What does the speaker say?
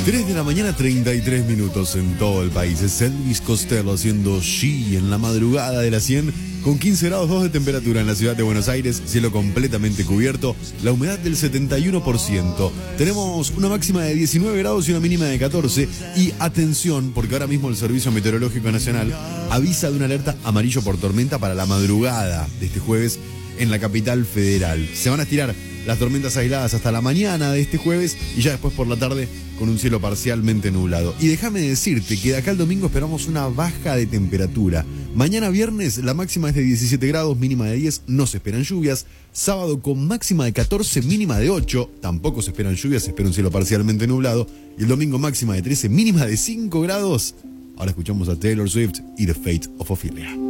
3 de la mañana, 33 minutos en todo el país. Es Elvis Costello haciendo She en la madrugada de la 100, con 15 grados 2 de temperatura en la ciudad de Buenos Aires, cielo completamente cubierto, la humedad del 71%. Tenemos una máxima de 19 grados y una mínima de 14. Y atención, porque ahora mismo el Servicio Meteorológico Nacional avisa de una alerta amarillo por tormenta para la madrugada de este jueves en la capital federal. Se van a estirar las tormentas aisladas hasta la mañana de este jueves y ya después por la tarde con un cielo parcialmente nublado. Y déjame decirte que de acá al domingo esperamos una baja de temperatura. Mañana viernes la máxima es de 17 grados, mínima de 10, no se esperan lluvias. Sábado con máxima de 14, mínima de 8, tampoco se esperan lluvias, se espera un cielo parcialmente nublado. Y el domingo máxima de 13, mínima de 5 grados. Ahora escuchamos a Taylor Swift y The Fate of Ophelia.